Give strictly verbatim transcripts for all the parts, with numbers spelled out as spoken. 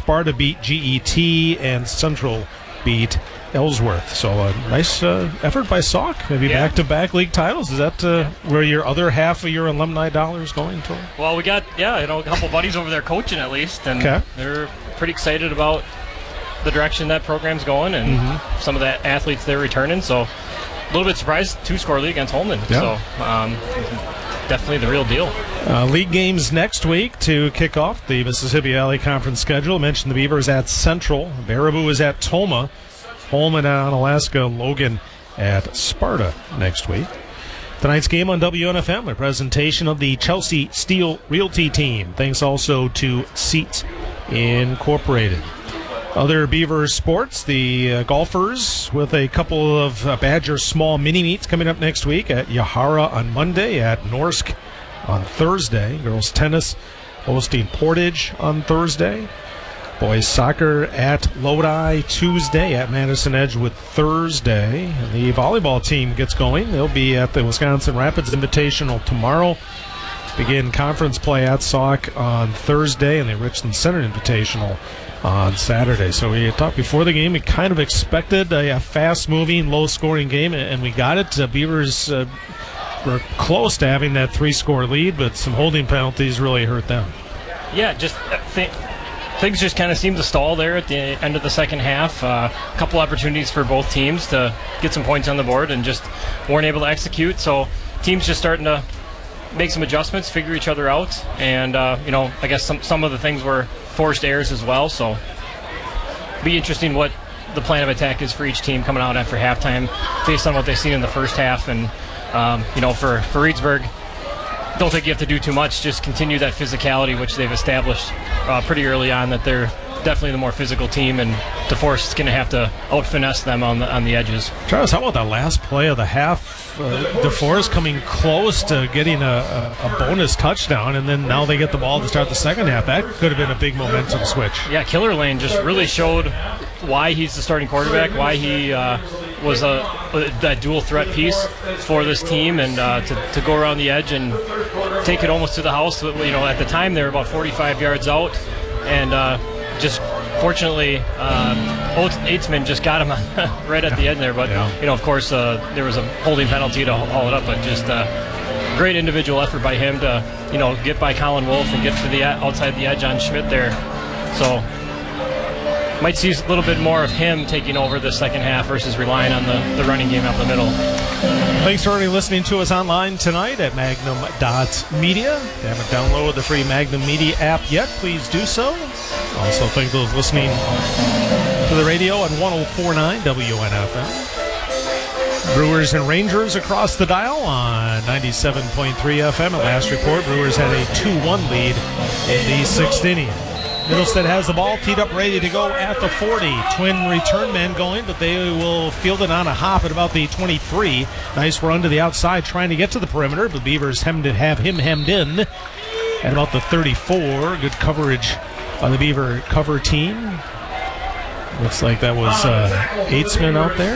Sparta beat G E T, and Central beat Ellsworth. So a nice uh, effort by Sauk. Maybe yeah. back-to-back league titles. Is that uh, where your other half of your alumni dollars going to? Well, we got yeah, you know, a couple buddies over there coaching at least, and okay. they're pretty excited about the direction that program's going, and mm-hmm. some of the athletes they're returning. So a little bit surprised, two-score lead against Holman. Yeah. So um, definitely the real deal. Uh, league games next week to kick off the Mississippi Valley Conference schedule. I mentioned the Beavers at Central. Baraboo is at Toma. Holman on Alaska, Logan at Sparta next week. Tonight's game on W N F M, a presentation of the Chelsea Steel Realty Team. Thanks also to Seats Incorporated. Other Beaver sports, the uh, golfers with a couple of uh, Badger small mini-meets coming up next week at Yahara on Monday, at Norsk on Thursday. Girls tennis hosting Portage on Thursday. Boys soccer at Lodi Tuesday, at Madison Edgewood Thursday. And the volleyball team gets going. They'll be at the Wisconsin Rapids Invitational tomorrow. Begin conference play at Sauk on Thursday, and the Richland Center Invitational on Saturday. So we talked before the game. We kind of expected a, a fast-moving, low-scoring game, and we got it. Uh, Beavers uh, were close to having that three-score lead, but some holding penalties really hurt them. Yeah, just th- things just kind of seemed to stall there at the end of the second half. A uh, couple opportunities for both teams to get some points on the board and just weren't able to execute. So teams just starting to make some adjustments, figure each other out, and uh, you know, I guess some some of the things were forced errors as well. So be interesting what the plan of attack is for each team coming out after halftime, based on what they've seen in the first half. And um, you know, for for Reedsburg, don't think you have to do too much. Just continue that physicality, which they've established uh, pretty early on, that they're definitely the more physical team, and DeForest is going to have to out finesse them on the on the edges. Travis, how about that last play of the half? Uh, DeForest coming close to getting a, a, a bonus touchdown, and then now they get the ball to start the second half. That could have been a big momentum switch. Yeah, Killer Lane just really showed why he's the starting quarterback, why he uh, was a, a that dual threat piece for this team, and uh, to, to go around the edge and take it almost to the house. You know, at the time they were about forty-five yards out, and uh, just fortunately, um, Eitzman just got him right at the end there. But, yeah. you know, of course, uh, there was a holding penalty to haul it up. But just uh, great individual effort by him to, you know, get by Colin Wolf and get to the outside the edge on Schmidt there. So might see a little bit more of him taking over the second half versus relying on the, the running game out the middle. Thanks for already listening to us online tonight at Magnum dot media. If you haven't downloaded the free Magnum Media app yet, please do so. Also, thank those listening to the radio on one oh four point nine W N F M. Brewers and Rangers across the dial on ninety-seven point three F M. At last report, Brewers had a two one lead in the sixth inning. Middlestead has the ball teed up, ready to go at the forty. Twin return men going, but they will field it on a hop at about the twenty-three. Nice run to the outside, trying to get to the perimeter. The Beavers hemmed it, have him hemmed in at about the thirty-four. Good coverage on the Beaver cover team. Looks like that was uh, Eitzman out there.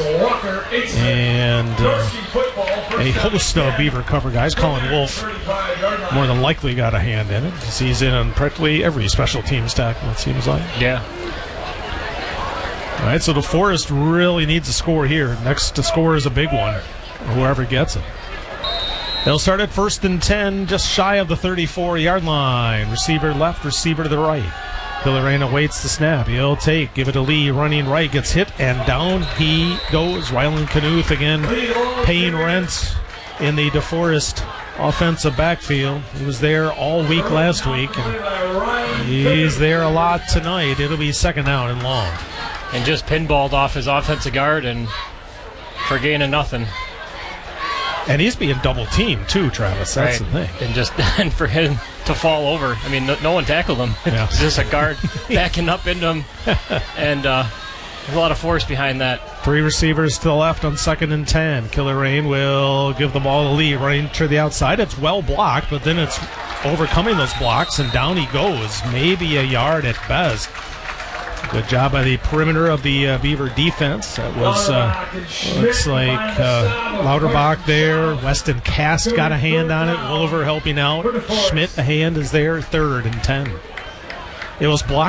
And uh, a host of Beaver cover guys. Colin Wolf more than likely got a hand in it, because he's in on practically every special teams tackle, it seems like. Yeah. All right, so DeForest really needs a score here. Next to score is a big one, whoever gets it. They'll start at first and ten, just shy of the thirty-four-yard line. Receiver left, receiver to the right. Villarena awaits the snap. He'll take, give it to Lee, running right, gets hit, and down he goes. Rylan Knuth again paying rent in the DeForest offensive backfield. He was there all week last week, and he's there a lot tonight. It'll be second down and long. And just pinballed off his offensive guard, and for gain of nothing. And he's being double teamed too, Travis. That's right. the thing. And just and for him to fall over, I mean, no, no one tackled him. Yeah. It's just a guard backing up into him, and uh, there's a lot of force behind that. Three receivers to the left on second and ten. Killer Rain will give the ball to Lee, running to the outside. It's well blocked, but then it's overcoming those blocks, and down he goes, maybe a yard at best. Good job by the perimeter of the uh, Beaver defense. That was, uh, looks like uh, Lauterbach there. Weston Cast got a hand on it. Wolver helping out. Schmidt, a hand is there. Third and ten. It was blocked.